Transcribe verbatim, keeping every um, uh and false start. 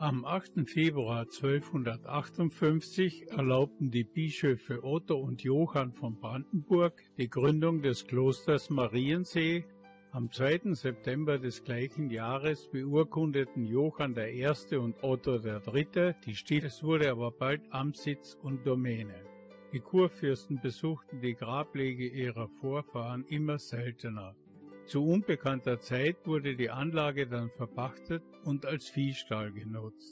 Am achten Februar zwölfhundertachtundfünfzig erlaubten die Bischöfe Otto und Johann von Brandenburg die Gründung des Klosters Mariensee. Am zweiten September des gleichen Jahres beurkundeten Johann der Erste und Otto der Dritte die Stiftung. Es wurde aber bald Amtssitz und Domäne. Die Kurfürsten besuchten die Grablege ihrer Vorfahren immer seltener. Zu unbekannter Zeit wurde die Anlage dann verpachtet und als Viehstall genutzt.